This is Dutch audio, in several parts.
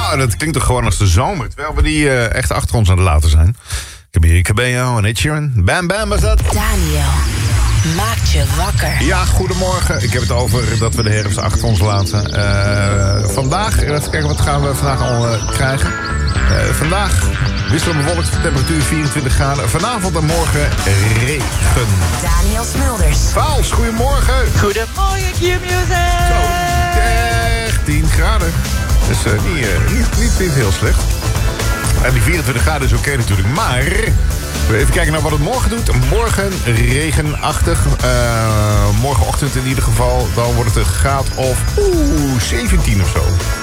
Nou, dat klinkt toch gewoon als de zomer. Terwijl we die echt achter ons aan het laten zijn. Camille Cabello en Ed Sheeran. Bam Bam was dat. Daniel maakt je wakker. Ja, goedemorgen. Ik heb het over dat we de herfst achter ons laten. Vandaag, even kijken wat gaan we vandaag al krijgen. Vandaag wisselend bewolkt, temperatuur 24 graden. Vanavond en morgen regen. Daniel Smulders. Vaals, goedemorgen. Goedemorgen, Q-Music. Zo, 13 graden. Dus niet heel slecht. En die 24 graden is oké natuurlijk. Maar even kijken naar wat het morgen doet. Morgen regenachtig. Morgenochtend in ieder geval. Dan wordt het een graad of 17 of zo.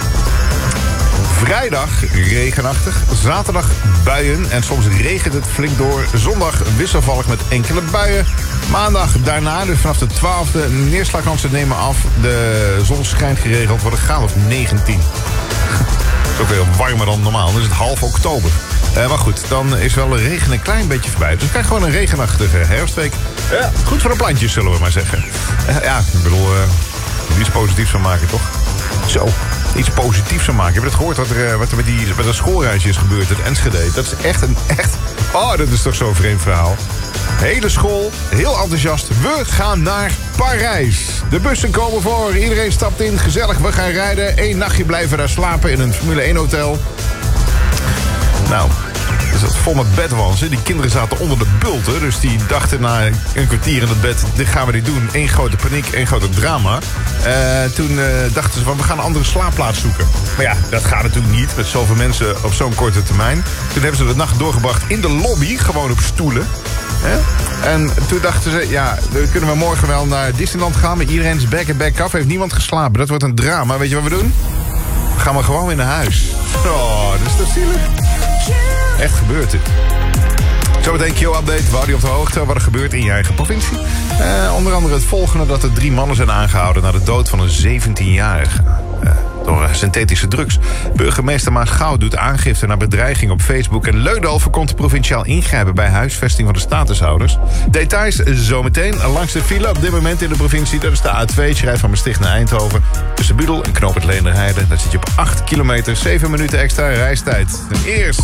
Vrijdag regenachtig. Zaterdag buien. En soms regent het flink door. Zondag wisselvallig met enkele buien. Maandag daarna, dus vanaf de 12e, neerslagkansen nemen af. De zon schijnt geregeld. Wordt een graad of 19. Dat is ook weer warmer dan normaal. Dan is het half oktober. Maar goed, dan is wel de regen een klein beetje voorbij. Dus we krijgen gewoon een regenachtige herfstweek. Goed voor de plantjes, zullen we maar zeggen. Ik bedoel, iets positiefs van maken, toch? Zo, iets positiefs van maken. Heb je het gehoord wat er met dat schoolreisje is gebeurd in Enschede? Dat is echt Oh, dat is toch zo'n vreemd verhaal. Hele school, heel enthousiast. We gaan naar Parijs. De bussen komen voor, iedereen stapt in, gezellig, we gaan rijden. 1 nachtje blijven daar slapen in een Formule 1 hotel. Nou, dus dat vol met bedwansen. Die kinderen zaten onder de bulten. Dus die dachten na een kwartier in het bed, dit gaan we niet doen. Eén grote paniek, één grote drama. Toen dachten ze van, we gaan een andere slaapplaats zoeken. Maar ja, dat gaat natuurlijk niet met zoveel mensen op zo'n korte termijn. Toen hebben ze de nacht doorgebracht in de lobby, gewoon op stoelen. En toen dachten ze, ja, dan kunnen we morgen wel naar Disneyland gaan. Maar iedereen is back and back af, heeft niemand geslapen. Dat wordt een drama. Weet je wat we doen? We gaan maar gewoon weer naar huis. Oh, dat is toch zielig? Echt gebeurt dit. Zometeen Q-update. We houden je op de hoogte wat er gebeurt in je eigen provincie. Onder andere het volgende, dat er 3 mannen zijn aangehouden na de dood van een 17-jarige. Door synthetische drugs. Burgemeester Maasgouw doet aangifte naar bedreiging op Facebook. En Leudal voorkomt provinciaal ingrijpen bij huisvesting van de statushouders. Details zometeen. Langs de file op dit moment in de provincie. Dat is de A2, schrijf van Maastricht naar Eindhoven. Tussen Budel en Knoop het Leenderheide. Daar zit je op 8 kilometer, 7 minuten extra reistijd. En eerst